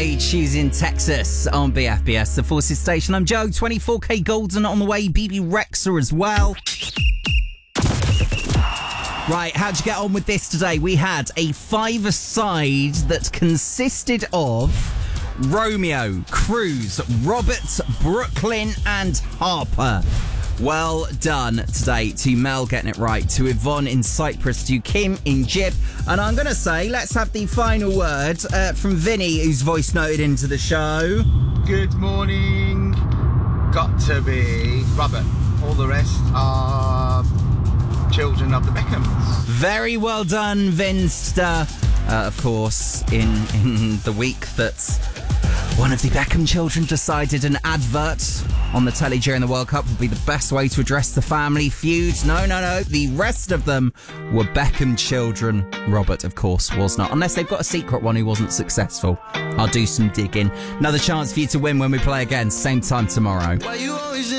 Riley choosing Texas on BFBS, the Forces station. I'm Joe, 24K Golden on the way, BB Rexa as well. Right, how'd you get on with this today? We had a five-a-side that consisted of Romeo, Cruz, Robert, Brooklyn and Harper. Well done today to Mel getting it right, to Yvonne in Cyprus, to Kim in Jib. And I'm going to say, let's have the final word from Vinny, who's voice noted into the show. Good morning. Got to be Robert. All the rest are children of the Beckhams. Very well done, Vinster. Of course, in the week that one of the Beckham children decided an advert on the telly during the World Cup would be the best way to address the family feud. No. The rest of them were Beckham children. Robert, of course, was not. Unless they've got a secret one who wasn't successful. I'll do some digging. Another chance for you to win when we play again. Same time tomorrow.